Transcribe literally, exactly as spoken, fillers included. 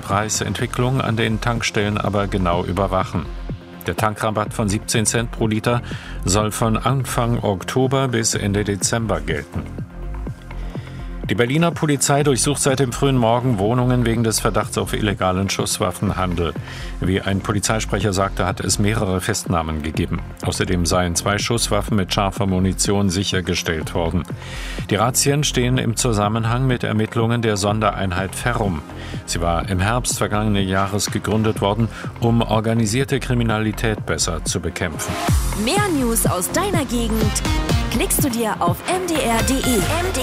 Preisentwicklung an den Tankstellen aber genau überwachen. Der Tankrabatt von siebzehn Cent pro Liter soll von Anfang Oktober bis Ende Dezember gelten. Die Berliner Polizei durchsucht seit dem frühen Morgen Wohnungen wegen des Verdachts auf illegalen Schusswaffenhandel. Wie ein Polizeisprecher sagte, hat es mehrere Festnahmen gegeben. Außerdem seien zwei Schusswaffen mit scharfer Munition sichergestellt worden. Die Razzien stehen im Zusammenhang mit Ermittlungen der Sondereinheit Ferrum. Sie war im Herbst vergangenen Jahres gegründet worden, um organisierte Kriminalität besser zu bekämpfen. Mehr News aus deiner Gegend klickst du dir auf m d r punkt d e.